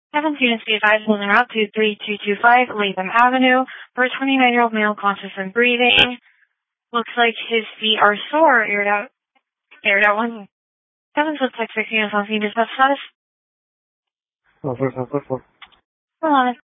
Seven students be advised on route 23225 Latham Avenue for a 29-year-old male conscious and breathing. Looks like his feet are sore. Aired out 1. 7 with text 16 on scene dispatch status. Hold on.